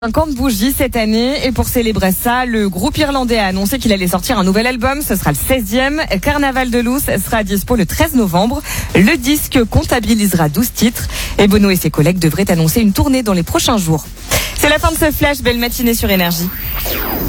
50 bougies cette année, et pour célébrer ça, le groupe irlandais a annoncé qu'il allait sortir un nouvel album. Ce sera le 16e. Carnaval de Loos sera dispo le 13 novembre. Le disque comptabilisera 12 titres et Bono et ses collègues devraient annoncer une tournée dans les prochains jours. C'est la fin de ce flash. Belle matinée sur Énergie.